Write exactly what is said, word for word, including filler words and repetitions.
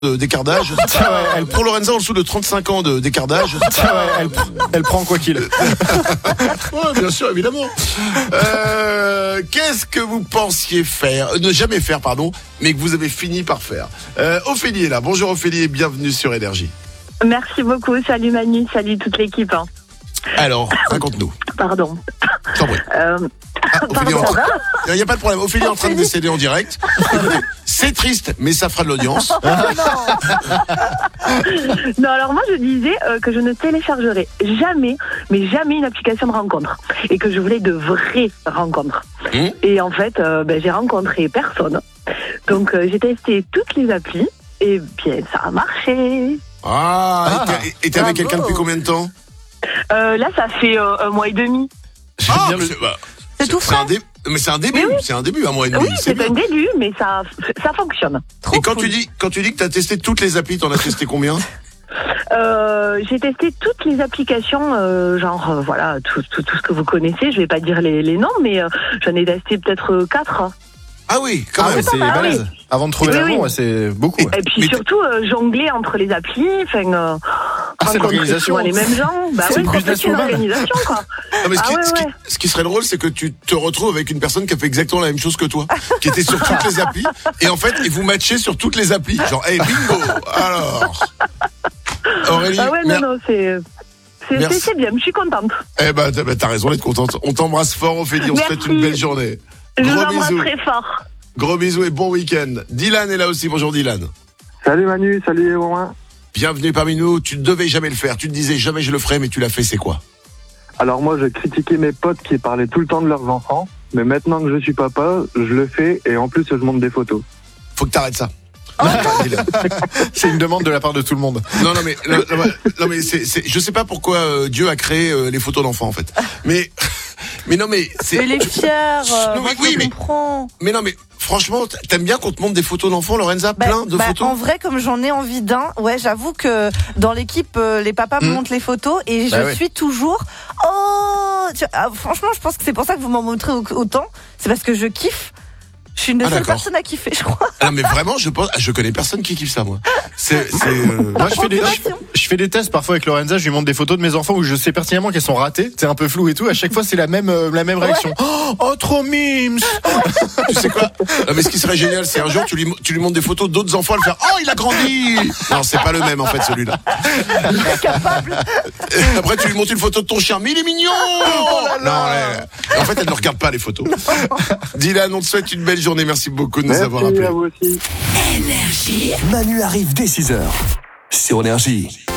de d'écartage. Tiens, ouais, elle... Pour Lorenza, en dessous de trente-cinq ans de d'écartage. Tiens, ouais, elle, elle prend quoi qu'il. Ouais, bien sûr, évidemment. Euh, qu'est-ce que vous pensiez faire, euh, ne jamais faire, pardon, mais que vous avez fini par faire? euh, Ophélie est là. Bonjour Ophélie et bienvenue sur Énergie. Merci beaucoup. Salut Manu, salut toute l'équipe. Hein. Alors, raconte-nous. Pardon. Sans bruit. Euh... Ah, Ophélie, Pardon, il n'y a pas de problème. Ophélie est en train de décéder en direct. C'est triste, mais ça fera de l'audience. Non, alors moi je disais euh, que je ne téléchargerai jamais, mais jamais une application de rencontre. Et que je voulais de vraies rencontres. Mmh. Et en fait, euh, ben, j'ai rencontré personne. Donc euh, j'ai testé toutes les applis et bien ça a marché. Ah, ah et t'es avec quelqu'un depuis combien de temps? euh, Là ça fait euh, un mois et demi. Ah, bien c'est, bah, c'est, c'est tout frais. Dé... Mais c'est un début, oui. c'est un début, un mois et demi. Oui, c'est, c'est un début, mais ça, ça fonctionne. Trop et quand cool. tu dis, quand tu dis que t'as testé toutes les applis, t'en as testé combien? Euh, j'ai testé toutes les applications, euh, genre euh, voilà tout, tout, tout ce que vous connaissez. Je vais pas dire les, les noms, mais euh, j'en ai testé peut-être euh, quatre. Ah oui, quand ah même. Oui, c'est ah, balèze. Oui. Avant de trouver oui, l'amour, oui. ouais, c'est beaucoup. Ouais. Et puis mais surtout euh, jongler entre les applis, enfin. Euh, ah, c'est l'organisation. Les mêmes gens. Bah c'est oui, une business une organisation quoi. Non, mais ce, ah, qui, ouais, ce, qui, ouais. ce qui serait drôle, c'est que tu te retrouves avec une personne qui a fait exactement la même chose que toi, qui était sur toutes les applis, et en fait, et vous matchez sur toutes les applis. Genre, hey, bingo. Alors, Aurélie. Ah ouais, non, mer- non, c'est. C'est, c'est, c'est bien, je suis contente. Eh ben, t'as, t'as raison d'être contente. On t'embrasse fort, Ophélie, on se souhaite une belle journée. Je Gros vous embrasse bisous. très fort. Gros bisous et bon week-end. Dylan est là aussi. Bonjour Dylan. Salut Manu, salut Romain. Bienvenue parmi nous. Tu ne devais jamais le faire. Tu te disais jamais je le ferai, mais tu l'as fait. C'est quoi? Alors moi, je critiquais mes potes qui parlaient tout le temps de leurs enfants. Mais maintenant que je suis papa, je le fais et en plus, je montre des photos. Faut que t'arrêtes ça. Oh c'est une demande de la part de tout le monde. Non, non, mais, non, non, non, mais c'est, c'est, je sais pas pourquoi euh, Dieu a créé euh, les photos d'enfants en fait. Mais, mais non, mais c'est. Mais les fiers, euh, non, moi, oui, je mais, comprends. Mais non, mais franchement, t'aimes bien qu'on te montre des photos d'enfants, Lorenza, bah, plein de bah, photos. En vrai, comme j'en ai envie d'un, ouais, j'avoue que dans l'équipe, euh, les papas mmh. me montrent les photos et je bah, ouais. suis toujours. Oh, tu, ah, franchement, je pense que c'est pour ça que vous m'en montrez autant. C'est parce que je kiffe. Je suis une des ah, seules personnes à kiffer, je crois. Non, mais vraiment, je pense, je connais personne qui kiffe ça, moi. C'est, c'est, euh... moi, je fais des, je, je fais des tests parfois avec Lorenza. Je lui montre des photos de mes enfants où je sais pertinemment qu'elles sont ratées. C'est un peu flou et tout. À chaque fois, c'est la même, euh, la même réaction. Ouais. Oh, oh, trop mimes. Tu sais quoi? Non, mais ce qui serait génial, c'est un jour, tu lui, tu lui montres des photos d'autres enfants, elle fait, oh, il a grandi. Non, c'est pas le même, en fait, celui-là. Il est capable. Et après, tu lui montres une photo de ton chien, mais il est mignon. Oh là là. Non, elle, en fait, elle ne regarde pas les photos. Dylan, on te souhaite une belle journée. Merci beaucoup de nous Merci avoir appelés. À vous aussi. Énergie. Manu arrive dès six heures sur Énergie.